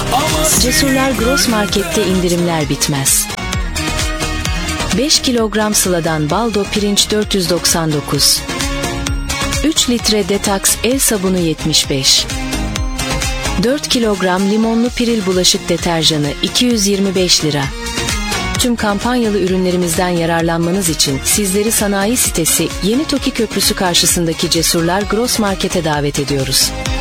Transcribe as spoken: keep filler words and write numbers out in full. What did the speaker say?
Cesurlar Gross Market'te indirimler bitmez. beş kilogram Sıla'dan baldo pirinç dört yüz doksan dokuz. üç litre Detox el sabunu yetmiş beş. dört kilogram limonlu Piril bulaşık deterjanı iki yüz yirmi beş lira. Tüm kampanyalı ürünlerimizden yararlanmanız için sizleri sanayi sitesi Yeni Toki Köprüsü karşısındaki Cesurlar Gross Market'e davet ediyoruz.